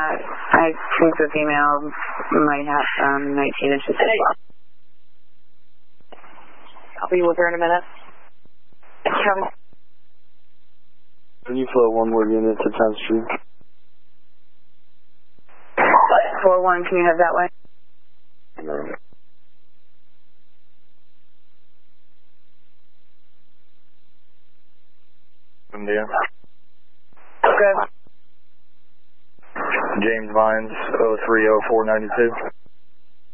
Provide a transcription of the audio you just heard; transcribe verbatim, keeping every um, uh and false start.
I think the female might have um, nineteen inches as well. I'll be with her in a minute. Kevin. Can you flow one more unit to tenth Street? four one, can you have that way? India. Good. James Vines, oh three oh four ninety-two.